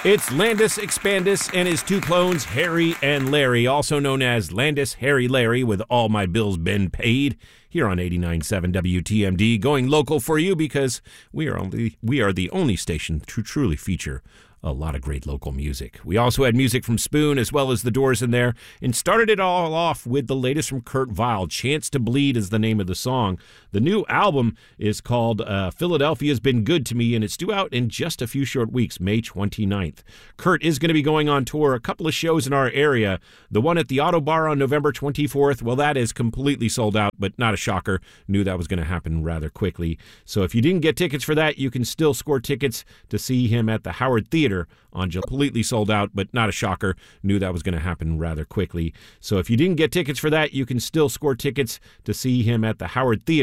It's Landis Expandis and his two clones, Harry and Larry, also known as Landis, Harry, Larry, with All My Bills Been Paid, here on 89.7 WTMD, going local for you because we are the only station to truly feature a lot of great local music. We also had music from Spoon as well as The Doors in there, and started it all off with the latest from Kurt Vile. Chance to Bleed is the name of the song. The new album is called Philadelphia's Been Good to Me, and it's due out in just a few short weeks, May 29th. Kurt is going to be going on tour, a couple of shows in our area. The one at the Auto Bar on November 24th, well, that is completely sold out, but not a shocker. Knew that was going to happen rather quickly. So if you didn't get tickets for that, you can still score tickets to see him at the Howard Theater on completely sold out, but not a shocker. Knew that was going to happen rather quickly. So if you didn't get tickets for that, you can still score tickets to see him at the Howard Theater